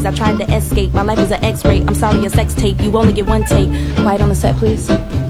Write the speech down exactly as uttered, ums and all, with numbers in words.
days I tried to escape. My life is an x-ray, I'm sorry, a sex tape. You only get one take. Quiet on the set, please.